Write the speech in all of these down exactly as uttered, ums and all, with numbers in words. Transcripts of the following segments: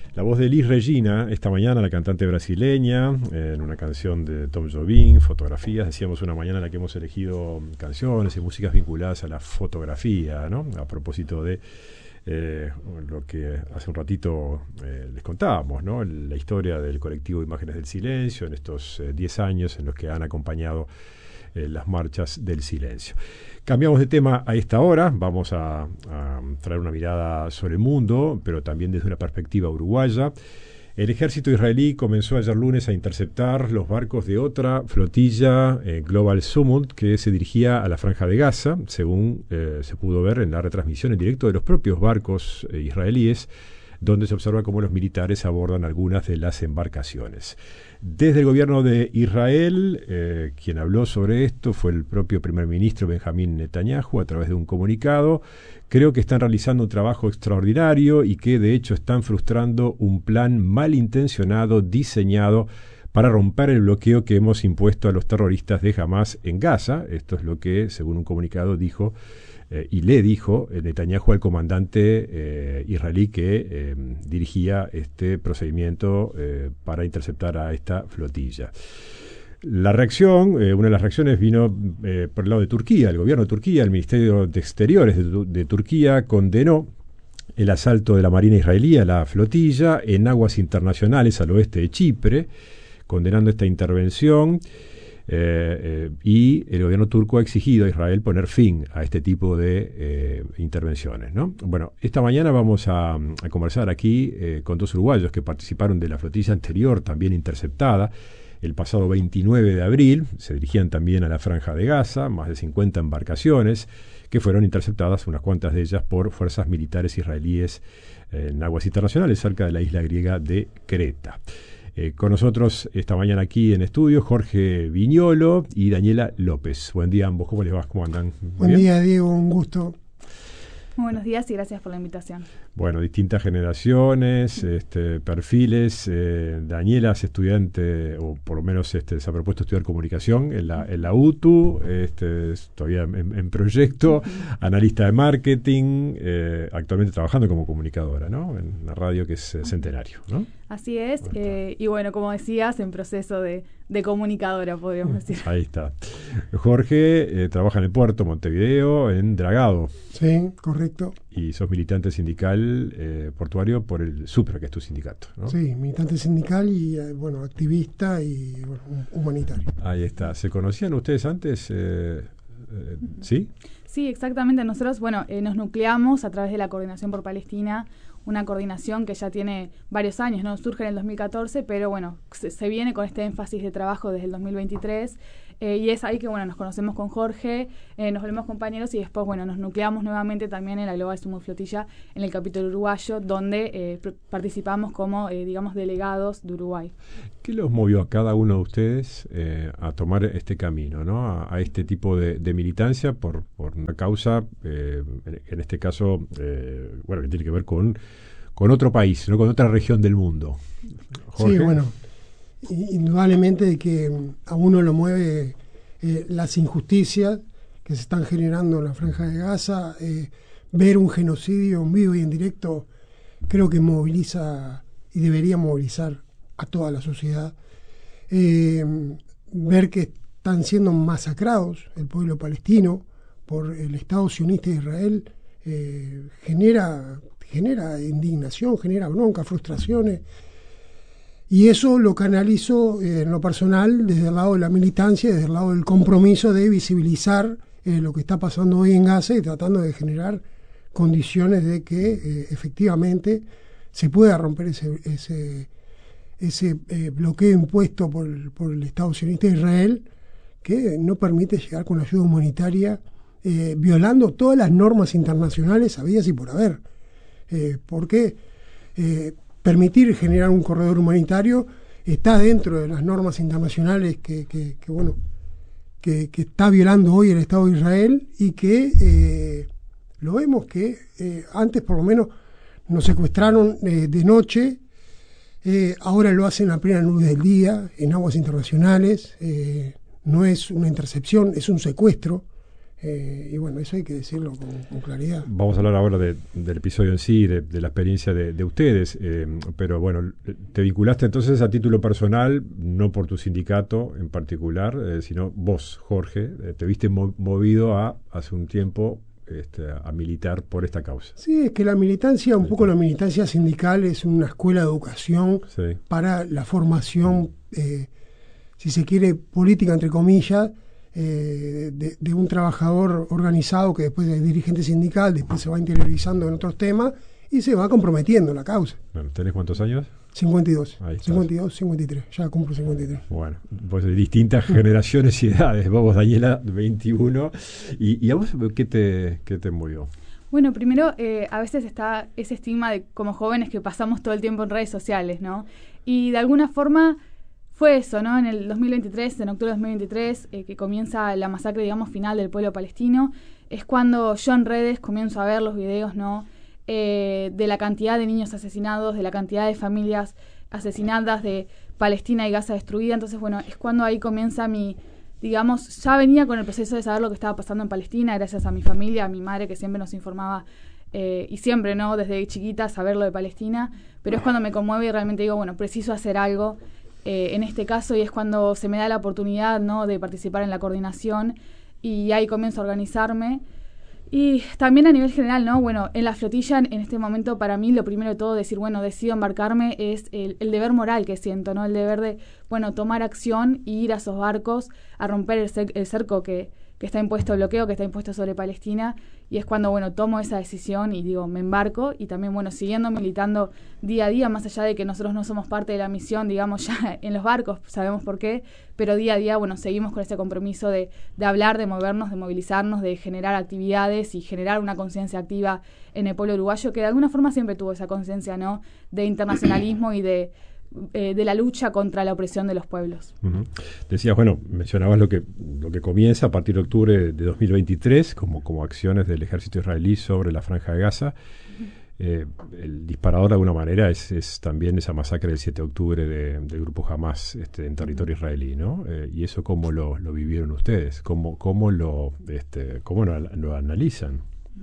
La voz de Elis Regina, esta mañana, la cantante brasileña, eh, en una canción de Tom Jobim, Fotografías. Decíamos una mañana en la que hemos elegido canciones y músicas vinculadas a la fotografía, ¿no? A propósito de eh, lo que hace un ratito eh, les contábamos, ¿no? La historia del colectivo Imágenes del Silencio en estos diez eh, años en los que han acompañado eh, las marchas del silencio. Cambiamos de tema a esta hora, vamos a, a traer una mirada sobre el mundo, pero también desde una perspectiva uruguaya. El ejército israelí comenzó ayer lunes a interceptar los barcos de otra flotilla, eh, Global Summit, que se dirigía a la Franja de Gaza, según eh, se pudo ver en la retransmisión en directo de los propios barcos eh, israelíes, donde se observa cómo los militares abordan algunas de las embarcaciones. Desde el gobierno de Israel, eh, quien habló sobre esto fue el propio primer ministro Benjamín Netanyahu a través de un comunicado. Creo que están realizando un trabajo extraordinario y que de hecho están frustrando un plan malintencionado diseñado para romper el bloqueo que hemos impuesto a los terroristas de Hamás en Gaza. Esto es lo que, según un comunicado, dijo Eh, y le dijo eh, Netanyahu al comandante eh, israelí que eh, dirigía este procedimiento eh, para interceptar a esta flotilla. La reacción, eh, una de las reacciones vino eh, por el lado de Turquía. El gobierno de Turquía, el Ministerio de Exteriores de, de Turquía condenó el asalto de la Marina israelí a la flotilla en aguas internacionales al oeste de Chipre, condenando esta intervención. Eh, eh, y el gobierno turco ha exigido a Israel poner fin a este tipo de eh, intervenciones, ¿no? Bueno, esta mañana vamos a, a conversar aquí eh, con dos uruguayos que participaron de la flotilla anterior, también interceptada, el pasado veintinueve de abril. Se dirigían también a la Franja de Gaza, más de cincuenta embarcaciones que fueron interceptadas, unas cuantas de ellas, por fuerzas militares israelíes eh, en aguas internacionales, cerca de la isla griega de Creta. Eh, con nosotros esta mañana aquí en estudio Jorge Viñolo y Daniela López. Buen día a ambos, ¿cómo les va? ¿Cómo andan? Buen ¿Bien? día, Diego, un gusto. Muy buenos días y gracias por la invitación. Bueno, distintas generaciones, este, perfiles. Eh, Daniela es estudiante, o por lo menos este, se ha propuesto estudiar comunicación en la, en la U T U, este, es todavía en, en proyecto, uh-huh. Analista de marketing, eh, actualmente trabajando como comunicadora, ¿no? En una radio que es eh, Centenario, ¿no? Así es, eh, y bueno, como decías, en proceso de, de comunicadora, podríamos decir. Ahí está. Jorge eh, trabaja en el puerto Montevideo, en Dragado. Sí, correcto. Y sos militante sindical eh, portuario por el SUPRA, que es tu sindicato, ¿no? Sí, militante sindical y, eh, bueno, activista y bueno, humanitario. Ahí está. ¿Se conocían ustedes antes? Eh, eh, ¿Sí? Sí, exactamente. Nosotros, bueno, eh, nos nucleamos a través de la Coordinación por Palestina, una coordinación que ya tiene varios años, ¿no? Surge en el dos mil catorce, pero bueno, se, se viene con este énfasis de trabajo desde el dos mil veintitrés. Eh, y es ahí que, bueno, nos conocemos con Jorge, eh, nos volvemos compañeros y después, bueno, nos nucleamos nuevamente también en la Global Summit Flotilla, en el capítulo uruguayo, donde eh, pr- participamos como, eh, digamos, delegados de Uruguay. ¿Qué los movió a cada uno de ustedes eh, a tomar este camino, ¿no? A, a este tipo de, de militancia por, por una causa, eh, en, en este caso, eh, bueno, que tiene que ver con, con otro país, ¿no? Con otra región del mundo? Jorge. Sí, bueno. Indudablemente que a uno lo mueve eh, las injusticias que se están generando en la Franja de Gaza, eh, ver un genocidio en vivo y en directo creo que moviliza y debería movilizar a toda la sociedad. Eh, ver que están siendo masacrados el pueblo palestino por el Estado sionista de Israel eh, genera, genera indignación, genera bronca, frustraciones. Y eso lo canalizo eh, en lo personal desde el lado de la militancia, desde el lado del compromiso de visibilizar eh, lo que está pasando hoy en Gaza y tratando de generar condiciones de que eh, efectivamente se pueda romper ese, ese, ese eh, bloqueo impuesto por, por el Estado sionista de Israel, que no permite llegar con ayuda humanitaria, eh, violando todas las normas internacionales habidas y por haber. Eh, porque... Eh, permitir generar un corredor humanitario está dentro de las normas internacionales que, que, que bueno que, que está violando hoy el Estado de Israel y que eh, lo vemos que eh, antes por lo menos nos secuestraron eh, de noche, eh, ahora lo hacen a plena luz del día en aguas internacionales, eh, no es una intercepción, es un secuestro, Eh, y bueno, eso hay que decirlo con, con claridad. Vamos a hablar ahora de, del episodio en sí, de, de la experiencia de, de ustedes, eh, pero bueno, te vinculaste entonces a título personal, no por tu sindicato en particular, eh, sino vos, Jorge, eh, te viste mo- movido a, hace un tiempo, este, a militar por esta causa. Sí, es que la militancia, un Sí. poco la militancia sindical es una escuela de educación Sí. para la formación, eh, si se quiere, política, entre comillas, eh, de, de un trabajador organizado que después es dirigente sindical, después se va interiorizando en otros temas y se va comprometiendo en la causa. Bueno, ¿tenés cuántos años? cincuenta y dos, Ahí estás. cincuenta y dos, cincuenta y tres, ya cumplo cincuenta y tres. Bueno, pues de distintas generaciones y edades. Vos, Daniela, veintiuno. ¿Y, y a vos qué te, qué te movió? Bueno, primero, eh, a veces está ese estigma de como jóvenes que pasamos todo el tiempo en redes sociales, ¿no? Y de alguna forma fue eso, ¿no? En el dos mil veintitrés, en octubre de dos mil veintitrés, eh, que comienza la masacre, digamos, final del pueblo palestino, es cuando yo en redes comienzo a ver los videos, ¿no? Eh, de la cantidad de niños asesinados, de la cantidad de familias asesinadas, de Palestina y Gaza destruida. Entonces, bueno, es cuando ahí comienza mi, digamos, ya venía con el proceso de saber lo que estaba pasando en Palestina, gracias a mi familia, a mi madre que siempre nos informaba, eh, y siempre, ¿no? Desde chiquita saber lo de Palestina, pero es cuando me conmueve y realmente digo, bueno, preciso hacer algo. Eh, en este caso, y es cuando se me da la oportunidad, ¿no? de participar en la coordinación, y ahí comienzo a organizarme. Y también a nivel general, ¿no? Bueno, en la flotilla, en este momento, para mí, lo primero de todo, decir, bueno, decido embarcarme, es el, el deber moral que siento, ¿no? El deber de, bueno, tomar acción y ir a esos barcos a romper el, cer- el cerco que, que está impuesto, el bloqueo que está impuesto sobre Palestina. Y es cuando, bueno, tomo esa decisión y digo, me embarco. Y también, bueno, siguiendo militando día a día, más allá de que nosotros no somos parte de la misión, digamos, ya en los barcos, sabemos por qué, pero día a día, bueno, seguimos con ese compromiso de, de hablar, de movernos, de movilizarnos, de generar actividades y generar una conciencia activa en el pueblo uruguayo, que de alguna forma siempre tuvo esa conciencia, ¿no? De internacionalismo y de, eh, de la lucha contra la opresión de los pueblos. Uh-huh. Decías, bueno, mencionabas lo que, lo que comienza a partir de octubre de dos mil veintitrés como, como acciones del ejército israelí sobre la Franja de Gaza. Eh, el disparador de alguna manera es, es también esa masacre del siete de octubre de, del grupo Hamas este, en territorio israelí, ¿no? Eh, y eso cómo lo, lo vivieron ustedes, cómo, cómo, lo, este, cómo lo, lo analizan.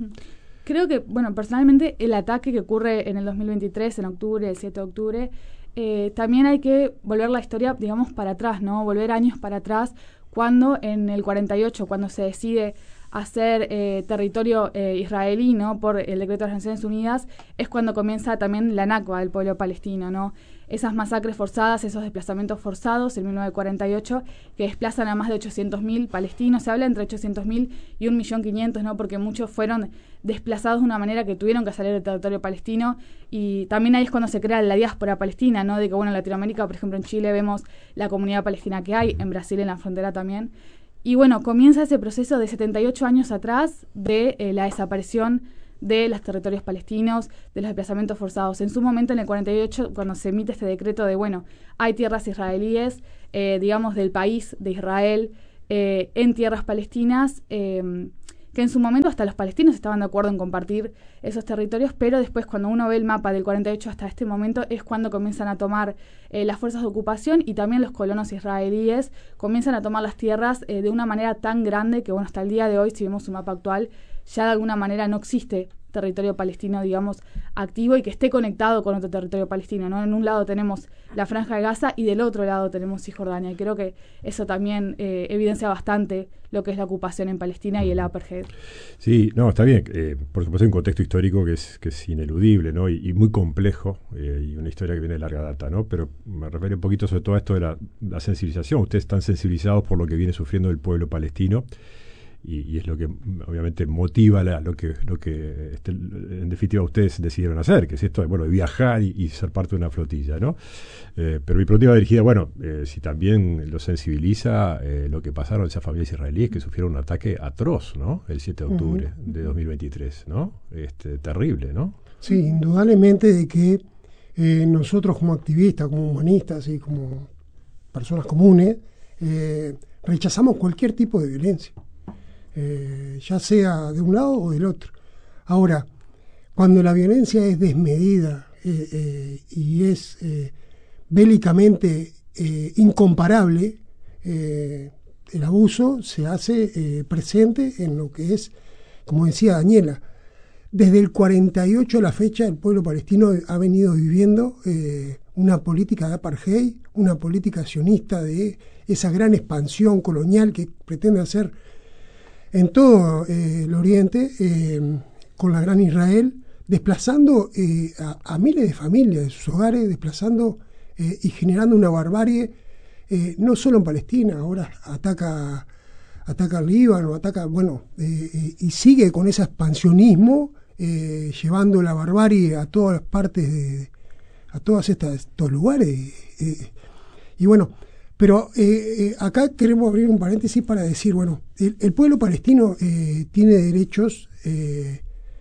Creo que, bueno, personalmente el ataque que ocurre en el dos mil veintitrés, en octubre, el siete de octubre, eh, también hay que volver la historia, digamos, para atrás, ¿no? Volver años para atrás, cuando en el cuarenta y ocho, cuando se decide hacer eh, territorio eh, israelí, ¿no? Por el decreto de las Naciones Unidas, es cuando comienza también la Nakba del pueblo palestino, ¿no? Esas masacres forzadas, esos desplazamientos forzados en mil novecientos cuarenta y ocho, que desplazan a más de ochocientos mil palestinos. Se habla entre ochocientos mil y un millón quinientos, ¿no? Porque muchos fueron desplazados de una manera que tuvieron que salir del territorio palestino, y también ahí es cuando se crea la diáspora palestina, ¿no? De que, bueno, en Latinoamérica, por ejemplo, en Chile vemos la comunidad palestina que hay, en Brasil, en la frontera también. Y bueno, comienza ese proceso de setenta y ocho años atrás de eh, la desaparición de los territorios palestinos, de los desplazamientos forzados. En su momento, en el cuarenta y ocho, cuando se emite este decreto de, bueno, hay tierras israelíes, eh, digamos, del país de Israel, eh, en tierras palestinas, eh, que en su momento hasta los palestinos estaban de acuerdo en compartir esos territorios, pero después, cuando uno ve el mapa del cuarenta y ocho hasta este momento, es cuando comienzan a tomar eh, las fuerzas de ocupación, y también los colonos israelíes comienzan a tomar las tierras eh, de una manera tan grande que, bueno, hasta el día de hoy, si vemos un mapa actual, ya de alguna manera no existe territorio palestino, digamos, activo y que esté conectado con otro territorio palestino, ¿no? En un lado tenemos la Franja de Gaza y del otro lado tenemos Cisjordania, y creo que eso también eh, evidencia bastante lo que es la ocupación en Palestina y el apartheid. Sí, no, está bien. Eh, por supuesto hay un contexto histórico que es, que es ineludible, ¿no? Y, y muy complejo, eh, y una historia que viene de larga data, ¿no? Pero me refiero un poquito sobre todo a esto de la, la sensibilización. Ustedes están sensibilizados por lo que viene sufriendo el pueblo palestino. Y, y es lo que obviamente motiva la, lo que lo que este, en definitiva ustedes decidieron hacer, que es esto de, bueno, de viajar y, y ser parte de una flotilla, ¿no? Eh, pero mi pregunta iba dirigida, bueno, eh, si también lo sensibiliza eh, lo que pasaron esas familias israelíes que sufrieron un ataque atroz, ¿no? El siete de octubre uh-huh. de dos mil veintitrés, ¿no? Este, terrible, ¿no? Sí, indudablemente de que eh, nosotros como activistas, como humanistas y como personas comunes, eh, rechazamos cualquier tipo de violencia. Eh, ya sea de un lado o del otro. Ahora, cuando la violencia es desmedida eh, eh, y es eh, bélicamente eh, incomparable, eh, el abuso se hace eh, presente en lo que es, como decía Daniela, desde el cuarenta y ocho a la fecha el pueblo palestino ha venido viviendo eh, una política de apartheid, una política sionista de esa gran expansión colonial que pretende hacer en todo eh, el Oriente eh, con la Gran Israel, desplazando eh, a, a miles de familias de sus hogares, desplazando eh, y generando una barbarie, eh, no solo en Palestina, ahora ataca, ataca al Líbano, ataca, bueno, eh, eh, y sigue con ese expansionismo, eh, llevando la barbarie a todas las partes, de, a todos estos lugares. Eh, y bueno, pero eh, eh, acá queremos abrir un paréntesis para decir, bueno, el, el pueblo palestino eh, tiene derechos, eh,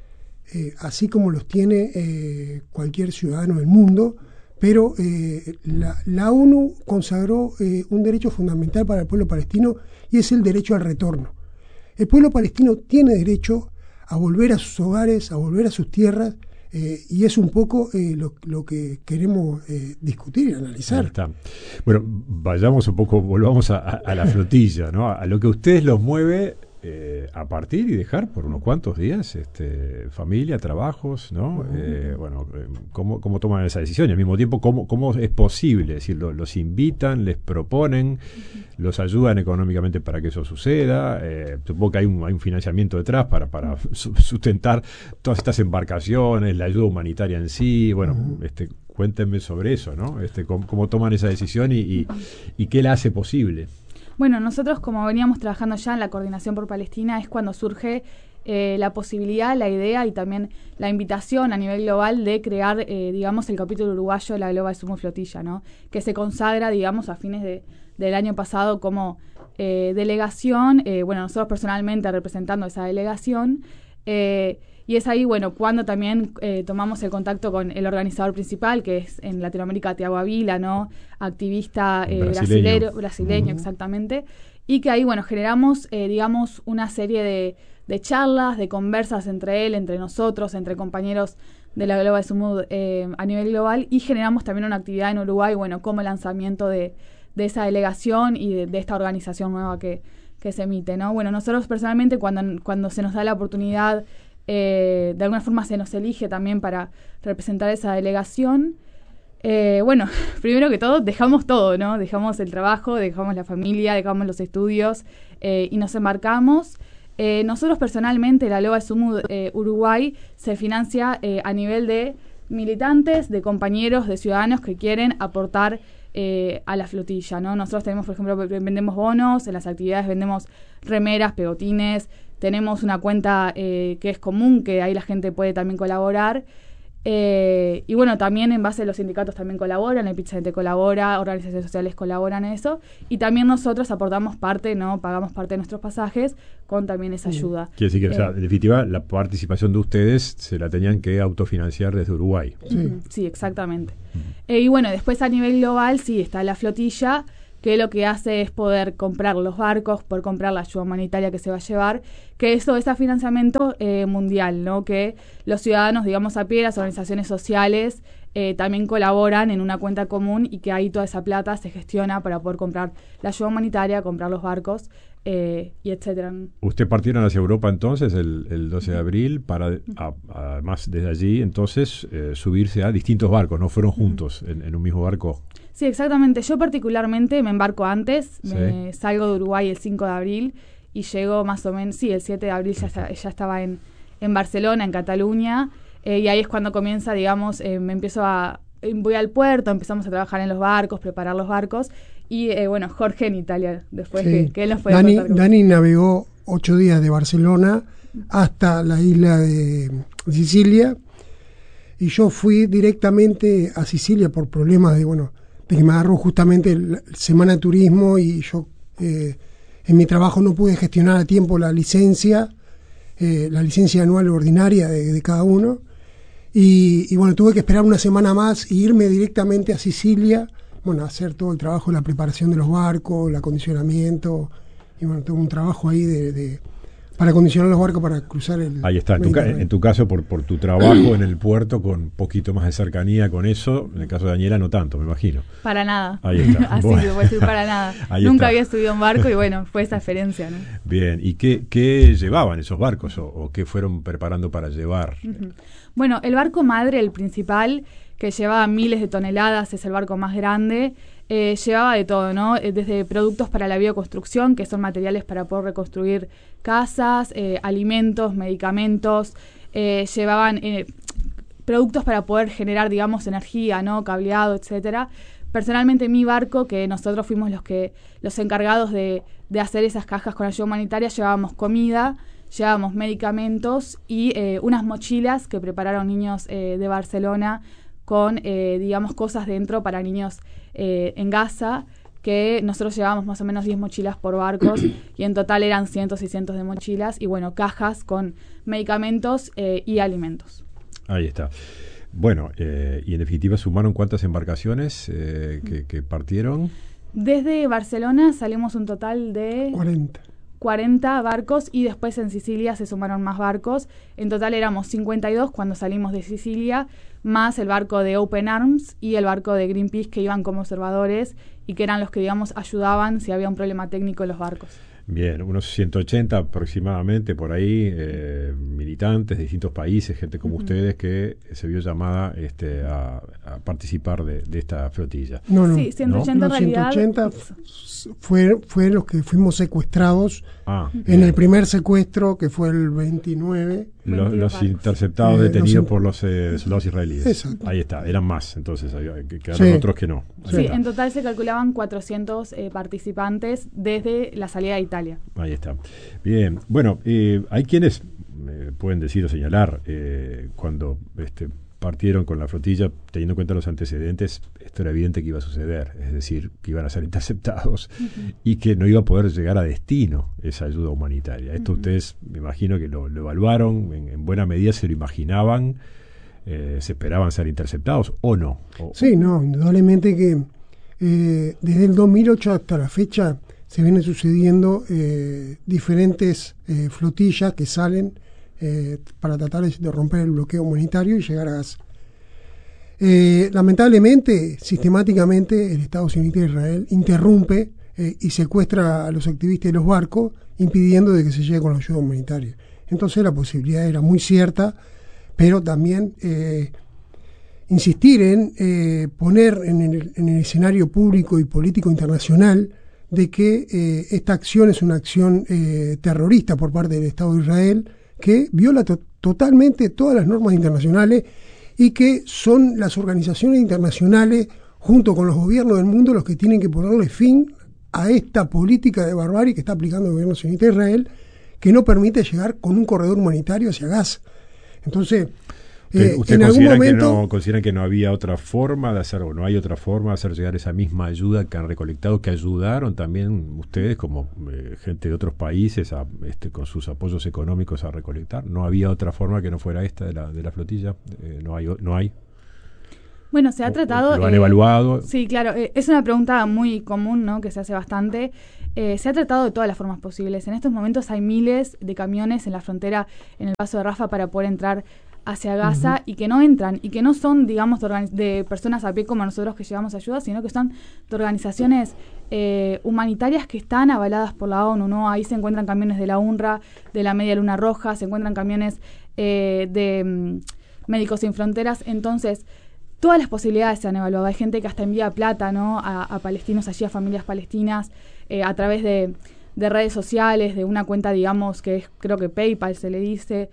eh, así como los tiene eh, cualquier ciudadano del mundo, pero eh, la, la ONU consagró eh, un derecho fundamental para el pueblo palestino y es el derecho al retorno. El pueblo palestino tiene derecho a volver a sus hogares, a volver a sus tierras, eh, y es un poco eh, lo, lo que queremos eh, discutir y analizar. Ahí está. Bueno, vayamos un poco, volvamos a, a la flotilla, ¿no? A lo que a ustedes los mueve eh, a partir y dejar por unos cuantos días, este, familia, trabajos, ¿no? Uh-huh. Eh, bueno, ¿cómo, cómo toman esa decisión? Y al mismo tiempo, ¿cómo, cómo es posible? Es decir, lo, los invitan, les proponen, uh-huh. los ayudan económicamente para que eso suceda. Eh, supongo que hay un, hay un financiamiento detrás para, para sustentar todas estas embarcaciones, la ayuda humanitaria en sí. Bueno, uh-huh. este, cuéntenme sobre eso, ¿no? Este, cómo, cómo toman esa decisión y, y, y qué la hace posible. Bueno, nosotros como veníamos trabajando ya en la Coordinación por Palestina es cuando surge eh, la posibilidad, la idea y también la invitación a nivel global de crear, eh, digamos, el capítulo uruguayo de la Global Sumo Flotilla, ¿no? Que se consagra, digamos, a fines de, del año pasado como eh, delegación, eh, bueno, nosotros personalmente representando esa delegación, eh, y es ahí, bueno, cuando también eh, tomamos el contacto con el organizador principal, que es en Latinoamérica Tiago Avila, ¿no? Activista eh, brasileño, brasilero, brasileño uh-huh. exactamente. Y que ahí, bueno, generamos, eh, digamos, una serie de, de charlas, de conversas entre él, entre nosotros, entre compañeros de la Global Sumud eh, a nivel global. Y generamos también una actividad en Uruguay, bueno, como lanzamiento de, de esa delegación y de, de esta organización nueva que, que se emite, ¿no? Bueno, nosotros personalmente, cuando, cuando se nos da la oportunidad... Eh, de alguna forma se nos elige también para representar esa delegación. Eh, bueno, primero que todo, dejamos todo, ¿no? Dejamos el trabajo, dejamos la familia, dejamos los estudios eh, y nos embarcamos. Eh, nosotros personalmente, la Global Sumud eh, Uruguay se financia eh, a nivel de militantes, de compañeros, de ciudadanos que quieren aportar eh, a la flotilla, ¿no? Nosotros tenemos, por ejemplo, vendemos bonos, en las actividades vendemos remeras, pegotines. Tenemos una cuenta eh, que es común, que ahí la gente puede también colaborar. Eh, y bueno, también en base a los sindicatos también colaboran, el Pizza Gente colabora, organizaciones sociales colaboran en eso. Y también nosotros aportamos parte, ¿no? Pagamos parte de nuestros pasajes con también esa ayuda. Quiere decir que, eh, o sea, en definitiva, la participación de ustedes se la tenían que autofinanciar desde Uruguay. Sí, sí exactamente. Uh-huh. Eh, y bueno, después a nivel global, sí, está la flotilla, que lo que hace es poder comprar los barcos, poder comprar la ayuda humanitaria que se va a llevar, que eso es a financiamiento eh, mundial, ¿no? Que los ciudadanos, digamos, a pie, las organizaciones sociales, eh, también colaboran en una cuenta común y que ahí toda esa plata se gestiona para poder comprar la ayuda humanitaria, comprar los barcos, eh, y etcétera. ¿Usted partieron hacia Europa entonces el, el doce de abril para, a, además desde allí, entonces, eh, subirse a distintos barcos, no fueron juntos uh-huh. en, en un mismo barco? Sí, exactamente. Yo particularmente me embarco antes, sí. me salgo de Uruguay el cinco de abril y llego más o menos, sí, el siete de abril ya, está, ya estaba en, en Barcelona, en Cataluña, eh, y ahí es cuando comienza, digamos, eh, me empiezo a, voy al puerto, empezamos a trabajar en los barcos, preparar los barcos, y eh, bueno, Jorge en Italia, después sí. que, que él nos puede Dani, contar. Dani navegó ocho días de Barcelona hasta la isla de Sicilia, y yo fui directamente a Sicilia por problemas de, bueno, de que me agarró justamente la semana de turismo y yo eh, en mi trabajo no pude gestionar a tiempo la licencia, eh, la licencia anual ordinaria de, de cada uno, y, y bueno, tuve que esperar una semana más e irme directamente a Sicilia, bueno, a hacer todo el trabajo de la preparación de los barcos, el acondicionamiento, y bueno, tuve un trabajo ahí de, de, para condicionar los barcos para cruzar el Ahí está, en tu, ca- en tu caso por, por tu trabajo en el puerto con un poquito más de cercanía con eso, en el caso de Daniela no tanto, me imagino. Para nada. Ahí está. Así Bueno. que puedo decir para nada. Ahí Nunca está. había subido a un barco y bueno, fue esa experiencia, ¿no? Bien, ¿y qué, qué llevaban esos barcos o, o qué fueron preparando para llevar? Ujú. Bueno, el barco madre, el principal, que llevaba miles de toneladas, es el barco más grande, eh, llevaba de todo, ¿no? Eh, Desde productos para la bioconstrucción, que son materiales para poder reconstruir casas, eh, alimentos, medicamentos, eh, llevaban eh, productos para poder generar, digamos, energía, ¿no? Cableado, etcétera. Personalmente, mi barco, que nosotros fuimos los que los encargados de, de hacer esas cajas con ayuda humanitaria, llevábamos comida, llevábamos medicamentos y eh, unas mochilas que prepararon niños eh, de Barcelona con, eh, digamos, cosas dentro para niños eh, en Gaza, que nosotros llevábamos más o menos diez mochilas por barcos y en total eran cientos y cientos de mochilas y, bueno, cajas con medicamentos eh, y alimentos. Ahí está. Bueno, eh, y en definitiva sumaron cuántas embarcaciones eh, que, que partieron. Desde Barcelona salimos un total de cuarenta. cuarenta barcos y después en Sicilia se sumaron más barcos. En total éramos cincuenta y dos cuando salimos de Sicilia, más el barco de Open Arms y el barco de Greenpeace que iban como observadores y que eran los que, digamos, ayudaban si había un problema técnico en los barcos. Bien, unos ciento ochenta aproximadamente por ahí, eh, militantes de distintos países, gente como uh-huh. ustedes que se vio llamada este, a, a participar de, de esta flotilla. No, no, sí, ciento ochenta no, en realidad. ciento ochenta fue, fue los que fuimos secuestrados ah, en bien. el primer secuestro, que fue el veintinueve. Los, los interceptados eh, detenidos los, por los eh, soldados israelíes. Exacto. Ahí está, eran más, entonces había, que quedaron sí. otros que no. Ahí sí, está. en total se calculaban cuatrocientos eh, participantes desde la salida de Italia. Ahí está. Bien, bueno, eh, hay quienes eh, pueden decir o señalar eh, cuando este, partieron con la flotilla, teniendo en cuenta los antecedentes, esto era evidente que iba a suceder, es decir, que iban a ser interceptados uh-huh. y que no iba a poder llegar a destino esa ayuda humanitaria. Esto uh-huh. ustedes, me imagino que lo, lo evaluaron, en, en buena medida se lo imaginaban, eh, se esperaban ser interceptados o no. O, sí, no, indudablemente que eh, desde el dos mil ocho hasta la fecha se vienen sucediendo eh, diferentes eh, flotillas que salen eh, para tratar de romper el bloqueo humanitario y llegar a Gaza. Eh, lamentablemente, sistemáticamente, el Estado sionista de Israel interrumpe eh, y secuestra a los activistas de los barcos, impidiendo de que se llegue con la ayuda humanitaria. Entonces la posibilidad era muy cierta, pero también eh, insistir en eh, poner en el, en el escenario público y político internacional de que eh, esta acción es una acción eh, terrorista por parte del Estado de Israel que viola to- totalmente todas las normas internacionales y que son las organizaciones internacionales junto con los gobiernos del mundo los que tienen que ponerle fin a esta política de barbarie que está aplicando el gobierno sionista de Israel, que no permite llegar con un corredor humanitario hacia Gaza. Entonces, Eh, ¿Ustedes consideran, momento, que no, consideran que no había otra forma de hacer, o no hay otra forma de hacer llegar esa misma ayuda que han recolectado, que ayudaron también ustedes como eh, gente de otros países a, este, con sus apoyos económicos a recolectar? ¿No había otra forma que no fuera esta de la, de la flotilla? Eh, ¿no hay? ¿No hay? Bueno, se ha tratado... ¿Lo han eh, evaluado? Sí, claro. Eh, es una pregunta muy común, ¿no?, que se hace bastante. Eh, se ha tratado de todas las formas posibles. En estos momentos hay miles de camiones en la frontera, en el paso de Rafah, para poder entrar hacia Gaza, uh-huh. y que no entran, y que no son, digamos, de, organiz- de personas a pie como nosotros que llevamos ayuda, sino que son de organizaciones eh, humanitarias que están avaladas por la ONU, ¿no? Ahí se encuentran camiones de la UNRWA, de la Media Luna Roja, se encuentran camiones eh, de um, Médicos Sin Fronteras. Entonces, todas las posibilidades se han evaluado. Hay gente que hasta envía plata, ¿no?, a, a palestinos allí, a familias palestinas, eh, a través de, de redes sociales, de una cuenta, digamos, que es, creo que PayPal se le dice.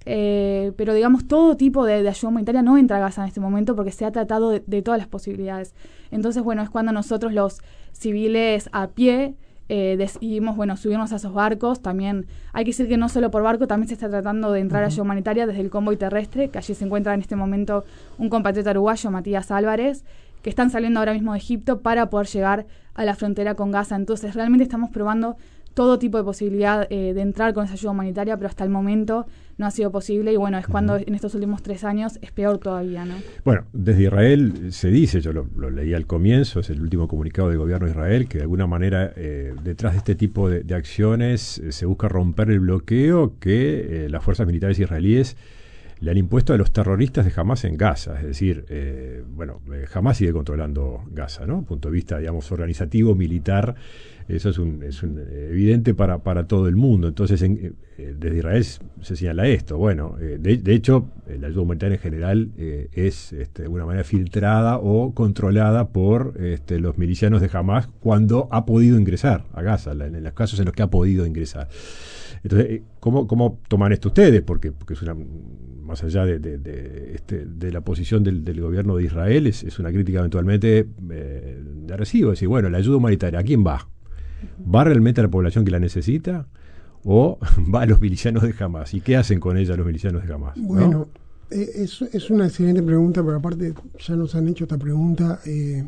Eh, pero digamos, todo tipo de, de ayuda humanitaria no entra a Gaza en este momento porque se ha tratado de, de todas las posibilidades. Entonces, bueno, es cuando nosotros los civiles a pie eh, decidimos, bueno, subirnos a esos barcos. También hay que decir que no solo por barco, también se está tratando de entrar uh-huh. ayuda humanitaria desde el convoy terrestre, que allí se encuentra en este momento un compatriota uruguayo, Matías Álvarez, que están saliendo ahora mismo de Egipto para poder llegar a la frontera con Gaza. Entonces, realmente estamos probando todo tipo de posibilidad eh, de entrar con esa ayuda humanitaria, pero hasta el momento no ha sido posible y bueno, es cuando uh-huh. en estos últimos tres años es peor todavía, ¿no? Bueno, desde Israel se dice, yo lo, lo leí al comienzo, es el último comunicado del gobierno de Israel, que de alguna manera eh, detrás de este tipo de, de acciones eh, se busca romper el bloqueo que eh, las fuerzas militares israelíes le han impuesto a los terroristas de Hamas en Gaza. Es decir, eh, bueno, eh, Hamas sigue controlando Gaza, ¿no? Punto de vista, digamos, organizativo, militar. Eso es un, es un evidente para, para todo el mundo. Entonces, en, eh, desde Israel se señala esto. Bueno, eh, de, de hecho, eh, la ayuda humanitaria en general eh, es este, de alguna manera filtrada o controlada por este, los milicianos de Hamas cuando ha podido ingresar a Gaza, en, en los casos en los que ha podido ingresar. Entonces, ¿cómo, cómo toman esto ustedes? Porque, porque es una, más allá de, de, de, este, de la posición del, del gobierno de Israel, es, es una crítica eventualmente eh, de recibo. Es decir, bueno, la ayuda humanitaria, ¿a quién va? ¿Va realmente a la población que la necesita o va a los milicianos de Hamas? ¿Y qué hacen con ella los milicianos de Hamas? Bueno, ¿no? eh, es, es una excelente pregunta, pero aparte ya nos han hecho esta pregunta eh,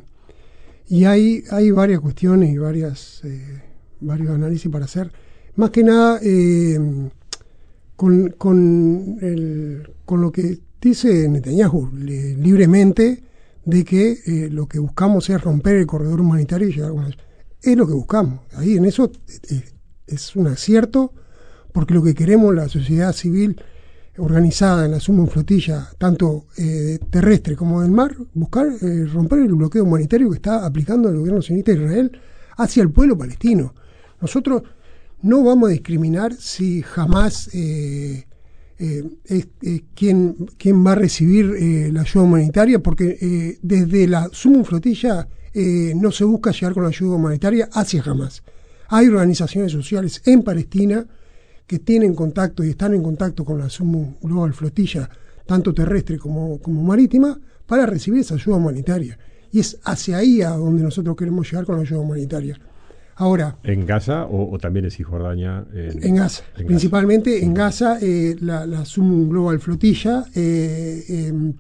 y hay, hay varias cuestiones y varias, eh, varios análisis para hacer. Más que nada, eh, con, con, el, con lo que dice Netanyahu le, libremente de que eh, lo que buscamos es romper el corredor humanitario y llegar a una... Es lo que buscamos. Ahí en eso eh, es un acierto, porque lo que queremos la sociedad civil organizada en la Suma Flotilla, tanto eh, terrestre como del mar, buscar eh, romper el bloqueo humanitario que está aplicando el gobierno sionista de Israel hacia el pueblo palestino. Nosotros no vamos a discriminar si jamás eh, eh, es eh, quién, quién va a recibir eh, la ayuda humanitaria, porque eh, desde la Suma Flotilla Eh, no se busca llegar con la ayuda humanitaria hacia Hamas. Hay organizaciones sociales en Palestina que tienen contacto y están en contacto con la Suma Global Flotilla, tanto terrestre como, como marítima, para recibir esa ayuda humanitaria. Y es hacia ahí a donde nosotros queremos llegar con la ayuda humanitaria. Ahora, ¿en Gaza o, o también en Cisjordania? En, en Gaza, en principalmente Gaza. En Gaza, eh, la, la Suma Global Flotilla eh, eh,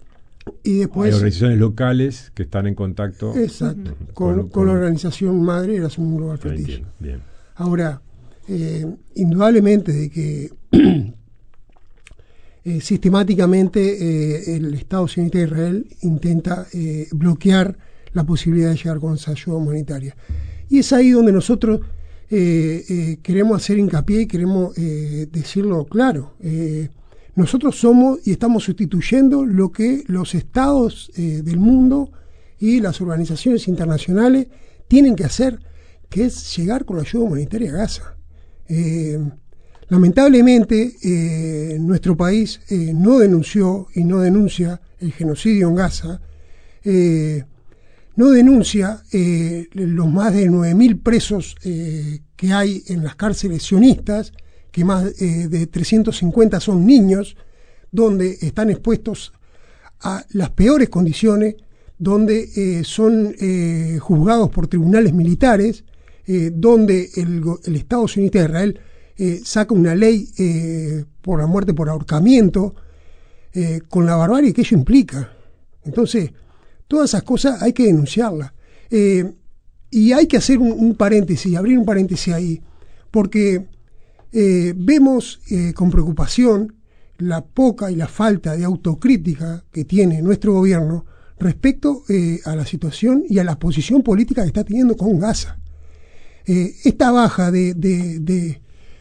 y después, hay organizaciones locales que están en contacto exacto, uh-huh. con, con, con la organización madre de la Suma Global Flotilla. Bien. Ahora, eh, indudablemente de que eh, sistemáticamente eh, el Estado sionista de Israel intenta eh, bloquear la posibilidad de llegar con esa ayuda humanitaria. Y es ahí donde nosotros eh, eh, queremos hacer hincapié y queremos eh, decirlo claro. Eh, Nosotros somos y estamos sustituyendo lo que los estados eh, del mundo y las organizaciones internacionales tienen que hacer, que es llegar con la ayuda humanitaria a Gaza. Eh, lamentablemente, eh, nuestro país eh, no denunció y no denuncia el genocidio en Gaza, eh, no denuncia eh, los más de nueve mil presos eh, que hay en las cárceles sionistas, que más eh, de trescientos cincuenta son niños, donde están expuestos a las peores condiciones, donde eh, son eh, juzgados por tribunales militares, eh, donde el, el Estado sionista de Israel eh, saca una ley eh, por la muerte por ahorcamiento, eh, con la barbarie que ello implica. Entonces, todas esas cosas hay que denunciarlas. Eh, y hay que hacer un, un paréntesis, abrir un paréntesis ahí, porque Eh, vemos eh, con preocupación la poca y la falta de autocrítica que tiene nuestro gobierno respecto eh, a la situación y a la posición política que está teniendo con Gaza. Eh, esta baja de, de, de,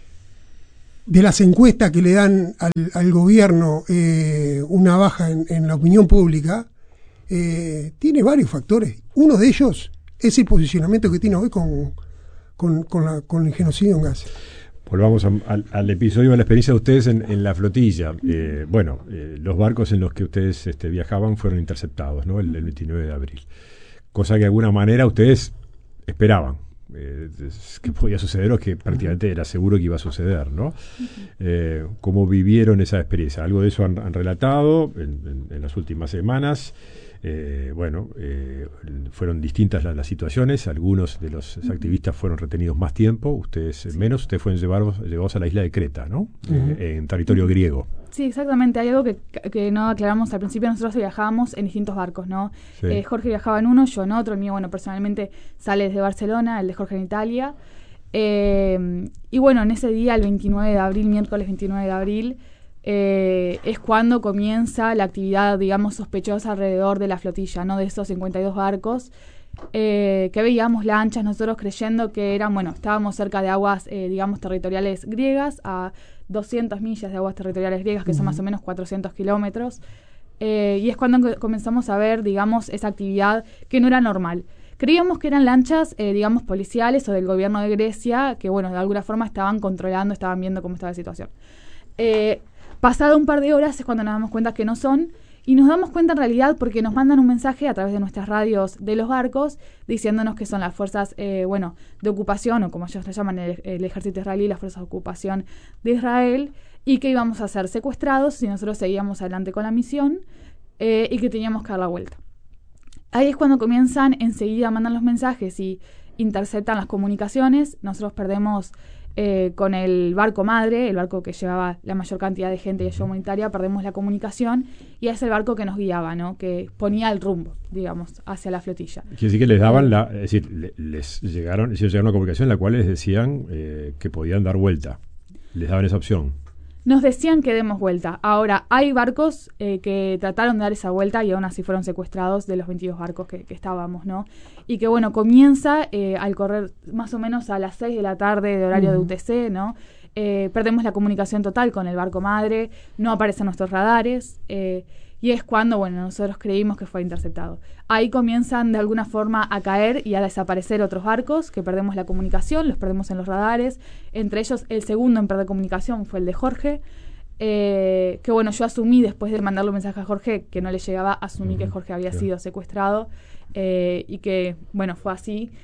de las encuestas que le dan al, al gobierno, eh, una baja en, en la opinión pública, eh, tiene varios factores. Uno de ellos es el posicionamiento que tiene hoy con, con, con, la, con el genocidio en Gaza. Volvamos a, al, al episodio de la experiencia de ustedes en, en la flotilla. Eh, bueno, eh, los barcos en los que ustedes este, viajaban fueron interceptados, ¿no? El, el veintinueve de abril. Cosa que de alguna manera ustedes esperaban eh, que podía suceder o que prácticamente era seguro que iba a suceder, ¿no? Eh, ¿Cómo vivieron esa experiencia? Algo de eso han, han relatado en, en, en las últimas semanas. Eh, bueno, eh, fueron distintas las, las situaciones. Algunos de los activistas fueron retenidos más tiempo, ustedes eh, menos. Ustedes fueron llevados, llevados a la isla de Creta, ¿no? Uh-huh. eh, en territorio griego. Sí, exactamente. Hay algo que, que no aclaramos al principio. Nosotros viajábamos en distintos barcos, ¿no? Sí. Eh, Jorge viajaba en uno, yo en otro. El mío, bueno, personalmente sale desde Barcelona, el de Jorge en Italia. Eh, y bueno, en ese día, el veintinueve de abril, miércoles veintinueve de abril, eh, es cuando comienza la actividad, digamos, sospechosa alrededor de la flotilla, ¿no? De esos cincuenta y dos barcos, eh, que veíamos lanchas, nosotros creyendo que eran, bueno, estábamos cerca de aguas, eh, digamos, territoriales griegas, a doscientas millas de aguas territoriales griegas, que uh-huh. son más o menos cuatrocientos kilómetros, eh, y es cuando comenzamos a ver, digamos, esa actividad que no era normal. Creíamos que eran lanchas, eh, digamos, policiales o del gobierno de Grecia, que, bueno, de alguna forma estaban controlando, estaban viendo cómo estaba la situación. Eh, pasado un par de horas es cuando nos damos cuenta que no son, y nos damos cuenta en realidad porque nos mandan un mensaje a través de nuestras radios de los barcos, diciéndonos que son las fuerzas, eh, bueno, de ocupación, o como ellos le llaman el, el ejército israelí, las fuerzas de ocupación de Israel, y que íbamos a ser secuestrados si nosotros seguíamos adelante con la misión, eh, y que teníamos que dar la vuelta. Ahí es cuando comienzan, enseguida mandan los mensajes y interceptan las comunicaciones. Nosotros perdemos eh, con el barco madre, el barco que llevaba la mayor cantidad de gente y ayuda humanitaria, perdemos la comunicación, y es el barco que nos guiaba, ¿no? Que ponía el rumbo, digamos, hacia la flotilla. Quiere decir que les daban la, es decir, le, les llegaron, les llegaron una comunicación en la cual les decían eh, que podían dar vuelta. Les daban esa opción. Nos decían que demos vuelta. Ahora, hay barcos eh, que trataron de dar esa vuelta y aún así fueron secuestrados de los veintidós barcos que, que estábamos, ¿no? Y que, bueno, comienza eh, al correr más o menos a las seis de la tarde de horario uh-huh. de U T C, ¿no? Eh, perdemos la comunicación total con el barco madre, no aparecen nuestros radares, eh, y es cuando, bueno, nosotros creímos que fue interceptado. Ahí comienzan de alguna forma a caer y a desaparecer otros barcos, que perdemos la comunicación, los perdemos en los radares. Entre ellos, el segundo en perder comunicación fue el de Jorge, eh, que bueno, yo asumí después de mandarle un mensaje a Jorge que no le llegaba, asumí uh-huh. que Jorge había sido secuestrado, eh, y que, bueno, fue así.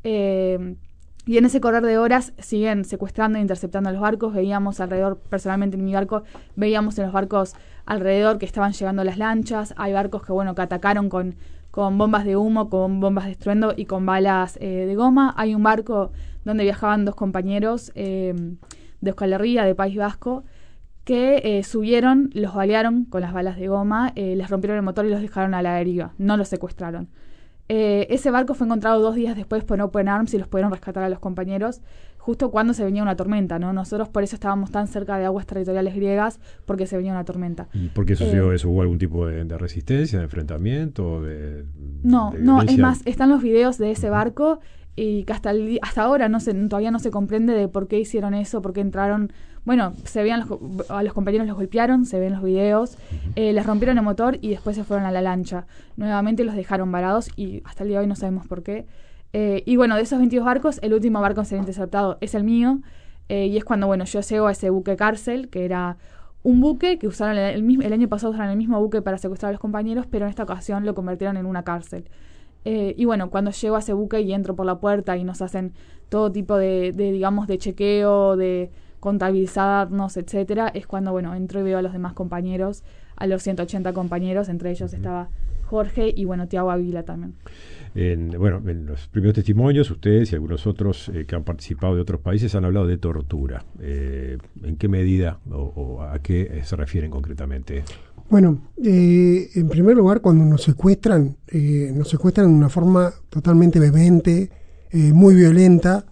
Eh, y en ese correr de horas siguen secuestrando e interceptando a los barcos. Veíamos alrededor, personalmente en mi barco, veíamos en los barcos alrededor que estaban llegando las lanchas. Hay barcos que, bueno, que atacaron con, con bombas de humo, con bombas de estruendo y con balas eh, de goma. Hay un barco donde viajaban dos compañeros eh, de Euskal Herria, de País Vasco, que eh, subieron, los balearon con las balas de goma, eh, les rompieron el motor y los dejaron a la deriva. No los secuestraron. Eh, ese barco fue encontrado dos días después por Open Arms y los pudieron rescatar a los compañeros justo cuando se venía una tormenta, ¿no? Nosotros por eso estábamos tan cerca de aguas territoriales griegas, porque se venía una tormenta. ¿Y por qué sucedió eh, eso? ¿Hubo algún tipo de, de resistencia, de enfrentamiento? De, no, de no, es más, están los videos de ese barco y que hasta, el, hasta ahora no se, todavía no se comprende de por qué hicieron eso, por qué entraron. Bueno, se veían los, a los compañeros los golpearon, se ven los videos, eh, les rompieron el motor y después se fueron a la lancha. Nuevamente los dejaron varados y hasta el día de hoy no sabemos por qué. Eh, y bueno, de esos veintidós barcos, el último barco en ser interceptado es el mío, eh, y es cuando, bueno, yo llego a ese buque cárcel, que era un buque que usaron el, el, mismo, el año pasado usaron el mismo buque para secuestrar a los compañeros, pero en esta ocasión lo convirtieron en una cárcel. Eh, y bueno, cuando llego a ese buque y entro por la puerta y nos hacen todo tipo de, de digamos, de chequeo, de contabilizarnos, etcétera, es cuando, bueno, entro y veo a los demás compañeros, a los ciento ochenta compañeros, entre ellos estaba Jorge y, bueno, Tiago Avila también. En, bueno, en los primeros testimonios, ustedes y algunos otros eh, que han participado de otros países han hablado de tortura. Eh, ¿En qué medida o, o a qué se refieren concretamente? Bueno, eh, en primer lugar, cuando nos secuestran, eh, nos secuestran de una forma totalmente vehemente, eh, muy violenta.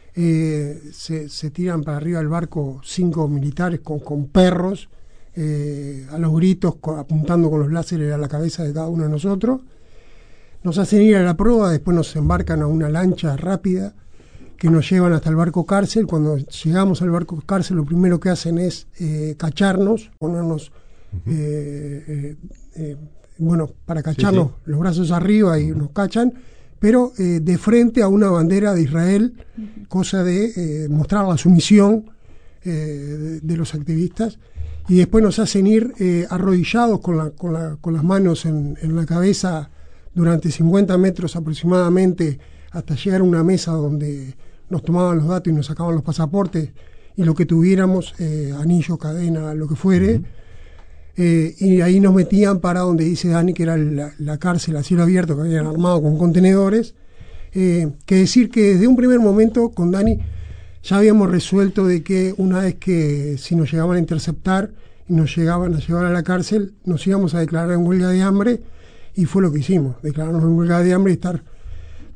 Eh, se, se tiran para arriba del barco cinco militares con, con perros, eh, a los gritos, con, apuntando con los láseres a la cabeza de cada uno de nosotros. Nos hacen ir a la proa, después nos embarcan a una lancha rápida que nos llevan hasta el barco cárcel. Cuando llegamos al barco cárcel, lo primero que hacen es eh, cacharnos, ponernos, uh-huh. eh, eh, eh, bueno, para cacharnos sí, sí. los brazos arriba y uh-huh. nos cachan, pero eh, de frente a una bandera de Israel, uh-huh. cosa de eh, mostrar la sumisión eh, de, de los activistas. Y después nos hacen ir eh, arrodillados con, la, con, la, con las manos en, en la cabeza durante cincuenta metros aproximadamente, hasta llegar a una mesa donde nos tomaban los datos y nos sacaban los pasaportes y lo que tuviéramos, eh, anillo, cadena, lo que fuere. Uh-huh. Eh, y ahí nos metían para donde dice Dani, que era la, la cárcel a cielo abierto que habían armado con contenedores. Eh, que decir que desde un primer momento con Dani ya habíamos resuelto de que una vez que si nos llegaban a interceptar y nos llegaban a llevar a la cárcel, nos íbamos a declarar en huelga de hambre, y fue lo que hicimos, declararnos en huelga de hambre y estar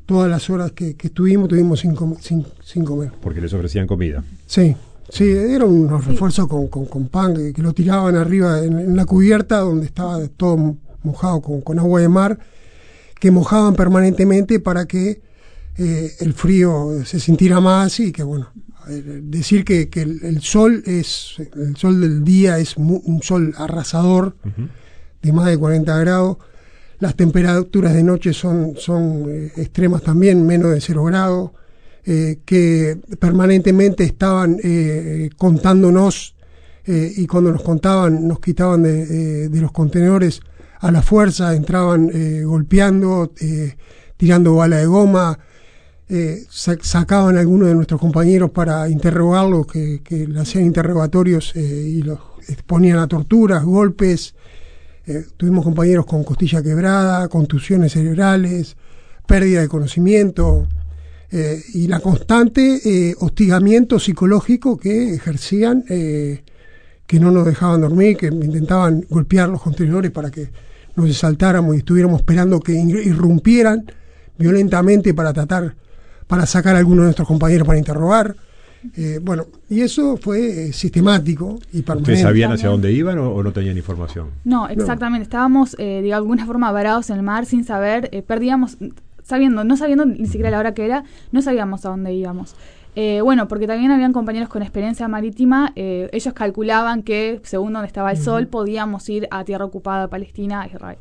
todas las horas que, que estuvimos, tuvimos sin, com sin, sin comer. Porque les ofrecían comida. Sí, sí, eran unos refuerzos con, con, con pan, que, que lo tiraban arriba en, en la cubierta, donde estaba todo mojado con, con agua de mar, que mojaban permanentemente para que eh, el frío se sintiera más y que, bueno, decir que, que el, el sol es el sol del día es mu un sol arrasador, uh-huh, de más de cuarenta grados. Las temperaturas de noche son, son eh, extremas también, menos de cero grados, eh, que permanentemente estaban eh, contándonos eh, y cuando nos contaban nos quitaban de, eh, de los contenedores a la fuerza, entraban eh, golpeando, eh, tirando bala de goma, eh, sac sacaban a algunos de nuestros compañeros para interrogarlos, que, que le hacían interrogatorios eh, y los exponían a torturas, golpes. Eh, tuvimos compañeros con costilla quebrada, contusiones cerebrales, pérdida de conocimiento eh, y la constante eh, hostigamiento psicológico que ejercían, eh, que no nos dejaban dormir, que intentaban golpear los contenedores para que nos saltáramos y estuviéramos esperando que irrumpieran violentamente para tratar, para sacar a algunos de nuestros compañeros para interrogar. Eh, bueno, y eso fue eh, sistemático y permanente. ¿Ustedes sabían hacia dónde iban o, o no tenían información? No, exactamente. No. Estábamos, eh, de alguna forma, varados en el mar sin saber, eh, perdíamos, sabiendo, no sabiendo ni siquiera la hora que era, no sabíamos a dónde íbamos. Eh, bueno, porque también habían compañeros con experiencia marítima, eh, ellos calculaban que, según donde estaba el uh-huh. sol, podíamos ir a tierra ocupada, Palestina, a Israel.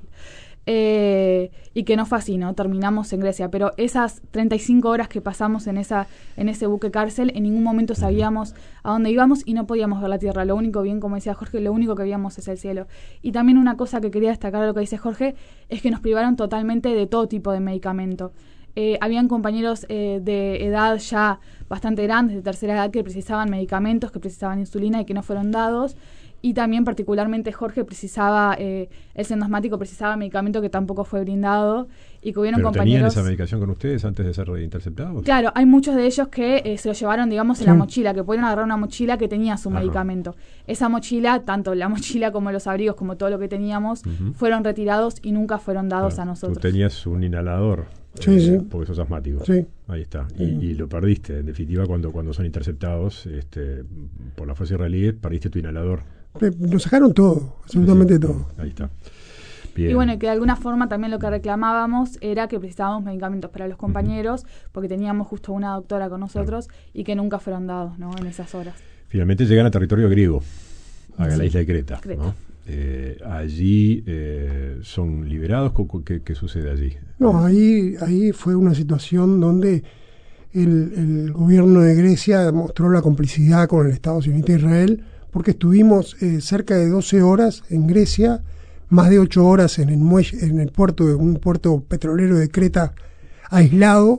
Eh, y que no fue así, ¿no? Terminamos en Grecia, pero esas treinta y cinco horas que pasamos en esa en ese buque cárcel, en ningún momento sabíamos a dónde íbamos y no podíamos ver la tierra. Lo único, bien como decía Jorge, lo único que veíamos es el cielo. Y también una cosa que quería destacar de lo que dice Jorge es que nos privaron totalmente de todo tipo de medicamento. Eh, habían compañeros eh, de edad ya bastante grandes, de tercera edad, que precisaban medicamentos, que precisaban insulina y que no fueron dados. Y también particularmente Jorge precisaba, eh, el siendo asmático precisaba medicamento que tampoco fue brindado y que hubieron ¿Pero compañeros... tenían esa medicación con ustedes antes de ser interceptados? Claro, hay muchos de ellos que eh, se lo llevaron, digamos, en sí. la mochila, que pudieron agarrar una mochila que tenía su Ajá. medicamento. Esa mochila, tanto la mochila como los abrigos, como todo lo que teníamos, uh-huh. fueron retirados y nunca fueron dados claro. a nosotros. Tú tenías un inhalador, sí, eh, sí. porque sos asmático. Sí. Ahí está. Y, y lo perdiste, en definitiva, cuando, cuando son interceptados este, por la fuerza israelí, perdiste tu inhalador. Nos sacaron todo, absolutamente sí, sí. todo. Ahí está. Bien. Y bueno, que de alguna forma también lo que reclamábamos era que precisábamos medicamentos para los compañeros, uh-huh. porque teníamos justo una doctora con nosotros claro. y que nunca fueron dados, ¿no? En esas horas. Finalmente llegan a territorio griego, a sí. la isla de Creta. Creta. ¿No? Eh, allí eh, son liberados. ¿Qué, ¿Qué sucede allí? No, ahí, ahí fue una situación donde el, el gobierno de Grecia mostró la complicidad con el Estado sionista de Israel, porque estuvimos eh, cerca de doce horas en Grecia, más de ocho horas en el muelle, en el puerto, de un puerto petrolero de Creta aislado,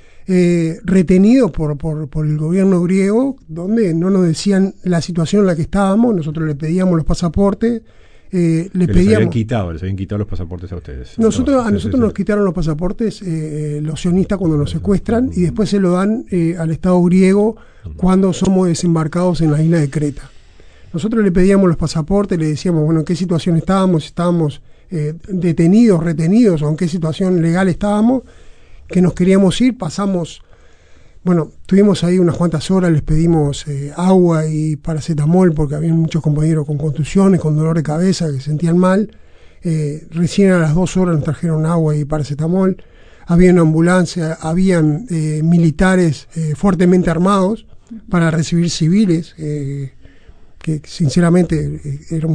eh, retenido por, por, por el gobierno griego, donde no nos decían la situación en la que estábamos. Nosotros le pedíamos los pasaportes, eh, le que pedíamos... Les habían quitado, les habían quitado los pasaportes a ustedes. Nosotros, no, a nosotros sí, nos sí. quitaron los pasaportes eh, los sionistas cuando nos secuestran y después se lo dan eh, al Estado griego cuando somos desembarcados en la isla de Creta. Nosotros le pedíamos los pasaportes, le decíamos, bueno, en qué situación estábamos, si estábamos eh, detenidos, retenidos, o en qué situación legal estábamos, que nos queríamos ir, pasamos, bueno, estuvimos ahí unas cuantas horas, les pedimos eh, agua y paracetamol, porque había muchos compañeros con contusiones, con dolor de cabeza, que se sentían mal. Eh, recién a las dos horas nos trajeron agua y paracetamol. Había una ambulancia, habían eh, militares eh, fuertemente armados para recibir civiles, eh, que sinceramente eh, era un